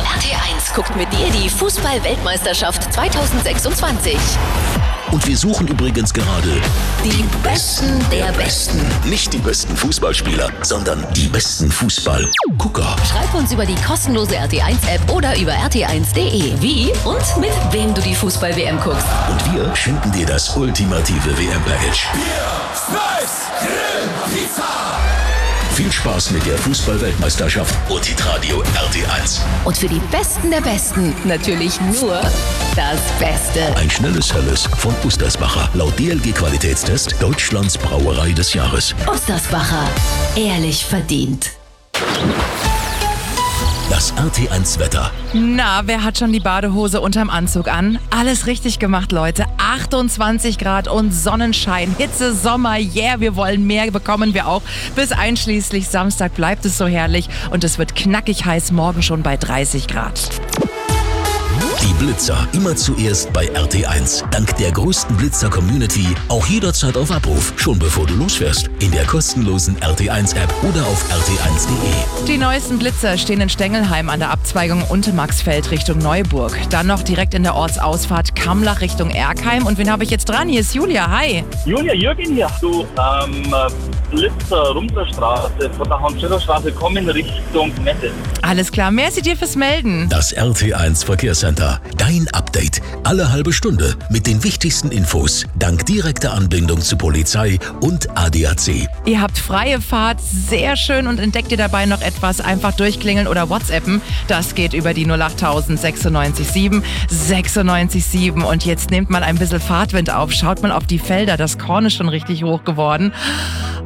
RT1 guckt mit dir die Fußball-Weltmeisterschaft 2026. Und wir suchen übrigens gerade Die Besten der Besten. nicht die besten Fußballspieler, sondern die besten Fußballgucker. Schreib uns über die kostenlose RT1-App oder über rt1.de. Wie und mit wem du die Fußball-WM guckst. Und wir schenken dir das ultimative WM-Package. Viel Spaß mit der Fußball-Weltmeisterschaft und Hitradio RT1. Und für die Besten der Besten natürlich nur das Beste. Ein schnelles Helles von Ustersbacher. Laut DLG-Qualitätstest Deutschlands Brauerei des Jahres. Ustersbacher. Ehrlich verdient. Das RT1-Wetter. Na, wer hat schon die Badehose unterm Anzug an? Alles richtig gemacht, Leute. 28 Grad und Sonnenschein. Hitze, Sommer, yeah, wir wollen mehr, bekommen wir auch. Bis einschließlich Samstag bleibt es so herrlich und es wird knackig heiß, morgen schon bei 30 Grad. Die Blitzer immer zuerst bei RT1. Dank der größten Blitzer-Community auch jederzeit auf Abruf. Schon bevor du losfährst. In der kostenlosen RT1-App oder auf rt1.de. Die neuesten Blitzer stehen in Stengelheim an der Abzweigung Untermaxfeld Richtung Neuburg. Dann noch direkt in der Ortsausfahrt Kammlach Richtung Erkheim. Und wen habe ich jetzt dran? Hier ist Julia. Hi. Julia, Jürgen hier. Du, Blitzer, Rumserstraße, von der Hans-Schiller-Straße kommen Richtung Mette. Alles klar. Merci dir fürs Melden. Das RT1 Verkehrscenter. Dein Update. Alle halbe Stunde mit den wichtigsten Infos. Dank direkter Anbindung zu Polizei und ADAC. Ihr habt freie Fahrt, sehr schön, und entdeckt ihr dabei noch etwas, einfach durchklingeln oder WhatsAppen. Das geht über die 08000 96 7. Und jetzt nehmt mal ein bisschen Fahrtwind auf, schaut mal auf die Felder, das Korn ist schon richtig hoch geworden.